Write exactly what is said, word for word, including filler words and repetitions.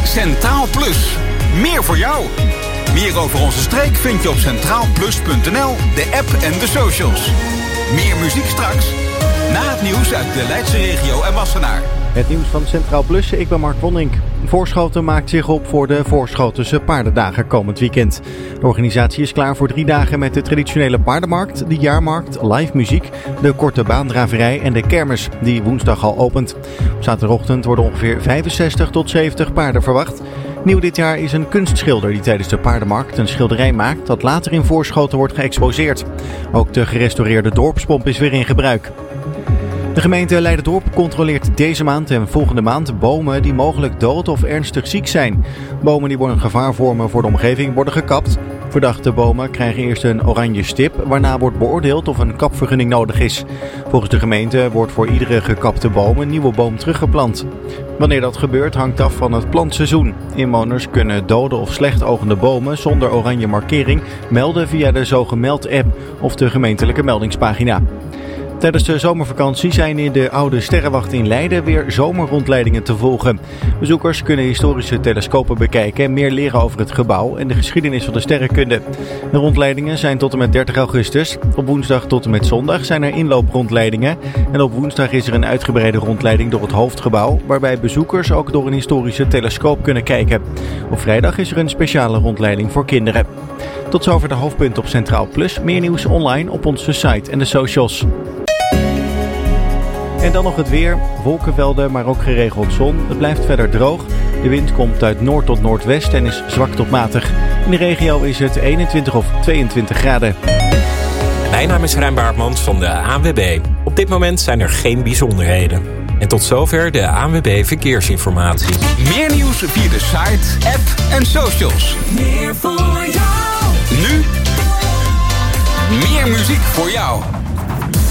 Centraal Plus. Meer voor jou. Meer over onze streek vind je op centraal plus punt n l, de app en de socials. Meer muziek straks. Na het nieuws uit de Leidse regio en Wassenaar. Het nieuws van Centraal Plus, ik ben Mark Vonink. Voorschoten maakt zich op voor de Voorschotense paardendagen komend weekend. De organisatie is klaar voor drie dagen met de traditionele paardenmarkt, de jaarmarkt, live muziek, de korte baandraverij en de kermis, die woensdag al opent. Op zaterdagochtend worden ongeveer vijfenzestig tot zeventig paarden verwacht. Nieuw dit jaar is een kunstschilder die tijdens de paardenmarkt een schilderij maakt dat later in Voorschoten wordt geëxposeerd. Ook de gerestaureerde dorpspomp is weer in gebruik. De gemeente Leiden-Dorp controleert deze maand en volgende maand bomen die mogelijk dood of ernstig ziek zijn. Bomen die een gevaar vormen voor de omgeving worden gekapt. Verdachte bomen krijgen eerst een oranje stip, waarna wordt beoordeeld of een kapvergunning nodig is. Volgens de gemeente wordt voor iedere gekapte boom een nieuwe boom teruggeplant. Wanneer dat gebeurt hangt af van het plantseizoen. Inwoners kunnen dode of slecht ogende bomen zonder oranje markering melden via de Zogemeld-app of de gemeentelijke meldingspagina. Tijdens de zomervakantie zijn in de oude sterrenwacht in Leiden weer zomerrondleidingen te volgen. Bezoekers kunnen historische telescopen bekijken en meer leren over het gebouw en de geschiedenis van de sterrenkunde. De rondleidingen zijn tot en met dertig augustus. Op woensdag tot en met zondag zijn er inlooprondleidingen. En op woensdag is er een uitgebreide rondleiding door het hoofdgebouw, waarbij bezoekers ook door een historische telescoop kunnen kijken. Op vrijdag is er een speciale rondleiding voor kinderen. Tot zover de hoofdpunten op Centraal Plus. Meer nieuws online op onze site en de socials. En dan nog het weer. Wolkenvelden, maar ook geregeld zon. Het blijft verder droog. De wind komt uit noord tot noordwest en is zwak tot matig. In de regio is het eenentwintig of tweeëntwintig graden. Mijn naam is Rijn Baartmans van de A N W B. Op dit moment zijn er geen bijzonderheden. En tot zover de A N W B Verkeersinformatie. Meer nieuws via de site, app en socials. Meer voor jou. Nu meer muziek voor jou.